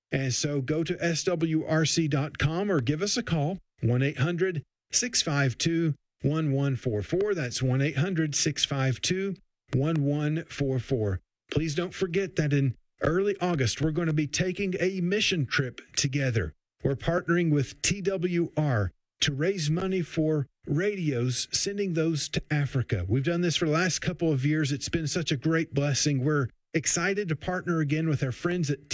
And so go to swrc.com or give us a call, 1-800-652-1144. That's 1-800-652-1144. Please don't forget that in early August, we're going to be taking a mission trip together. We're partnering with TWR to raise money for radios, sending those to Africa. We've done this for the last couple of years. It's been such a great blessing. We're excited to partner again with our friends at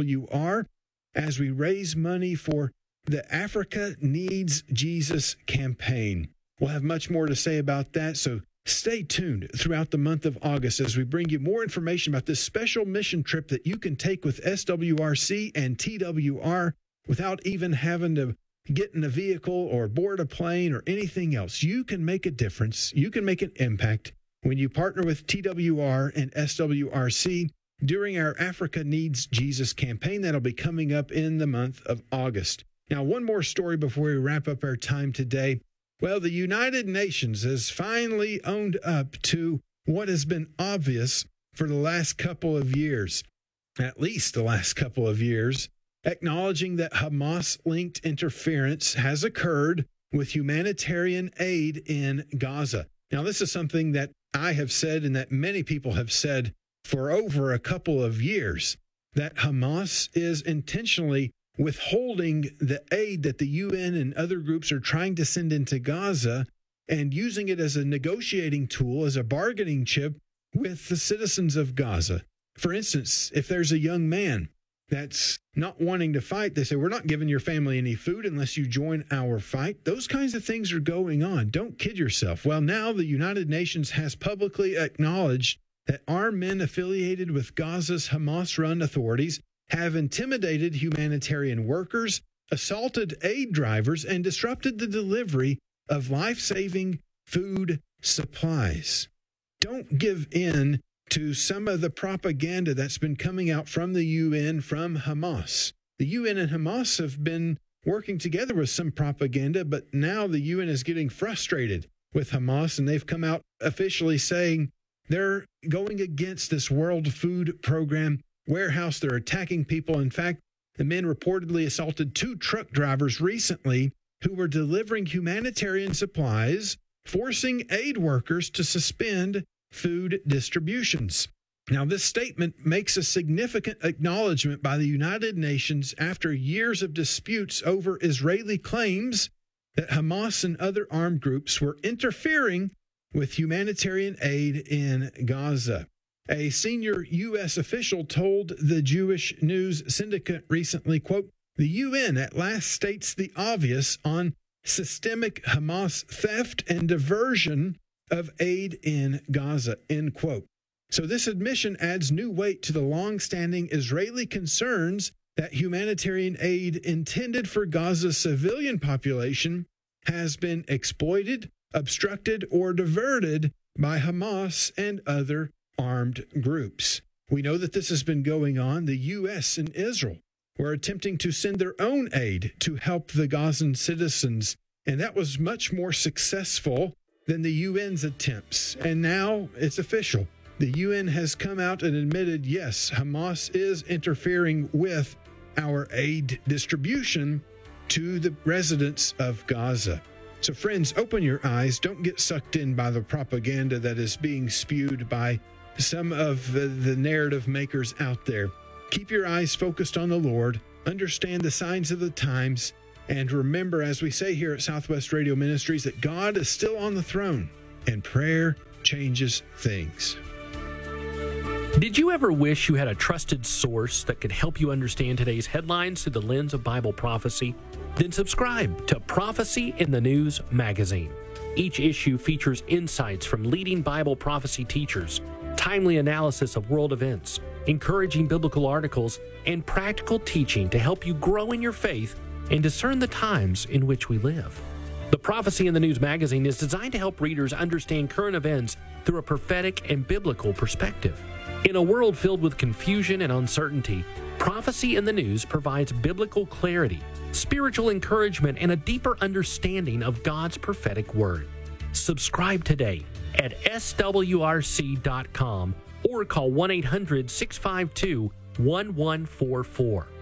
TWR as we raise money for the Africa Needs Jesus campaign. We'll have much more to say about that, so stay tuned throughout the month of August as we bring you more information about this special mission trip that you can take with SWRC and TWR without even having to get in a vehicle or board a plane or anything else. You can make a difference. You can make an impact when you partner with TWR and SWRC during our Africa Needs Jesus campaign that'll be coming up in the month of August. Now, one more story before we wrap up our time today. Well, the United Nations has finally owned up to what has been obvious for the last couple of years, at least the last couple of years, acknowledging that Hamas-linked interference has occurred with humanitarian aid in Gaza. Now, this is something that I have said and that many people have said for over a couple of years, that Hamas is intentionally withholding the aid that the UN and other groups are trying to send into Gaza and using it as a negotiating tool, as a bargaining chip with the citizens of Gaza. For instance, if there's a young man that's not wanting to fight, they say, we're not giving your family any food unless you join our fight. Those kinds of things are going on. Don't kid yourself. Well, now the United Nations has publicly acknowledged that armed men affiliated with Gaza's Hamas-run authorities have intimidated humanitarian workers, assaulted aid drivers, and disrupted the delivery of life-saving food supplies. Don't give in to some of the propaganda that's been coming out from the UN, from Hamas. The UN and Hamas have been working together with some propaganda, but now the UN is getting frustrated with Hamas, and they've come out officially saying they're going against this World Food Program warehouse. They're attacking people. In fact, the men reportedly assaulted 2 truck drivers recently who were delivering humanitarian supplies, forcing aid workers to suspend food distributions. Now, this statement makes a significant acknowledgement by the United Nations after years of disputes over Israeli claims that Hamas and other armed groups were interfering with humanitarian aid in Gaza. A senior U.S. official told the Jewish News Syndicate recently, quote, "The UN at last states the obvious on systemic Hamas theft and diversion of aid in Gaza," end quote. So this admission adds new weight to the long-standing Israeli concerns that humanitarian aid intended for Gaza's civilian population has been exploited, obstructed, or diverted by Hamas and other armed groups. We know that this has been going on. The U.S. and Israel were attempting to send their own aid to help the Gazan citizens, and that was much more successful than the UN's attempts. And now it's official. The UN has come out and admitted, yes, Hamas is interfering with our aid distribution to the residents of Gaza. So friends, open your eyes. Don't get sucked in by the propaganda that is being spewed by some of the narrative makers out there. Keep your eyes focused on the Lord. Understand the signs of the times. And remember, as we say here at Southwest Radio Ministries, that God is still on the throne and prayer changes things. Did you ever wish you had a trusted source that could help you understand today's headlines through the lens of Bible prophecy? Then subscribe to Prophecy in the News magazine. Each issue features insights from leading Bible prophecy teachers, timely analysis of world events, encouraging biblical articles, and practical teaching to help you grow in your faith and discern the times in which we live. The Prophecy in the News magazine is designed to help readers understand current events through a prophetic and biblical perspective. In a world filled with confusion and uncertainty, Prophecy in the News provides biblical clarity, spiritual encouragement, and a deeper understanding of God's prophetic word. Subscribe today at swrc.com or call 1-800-652-1144.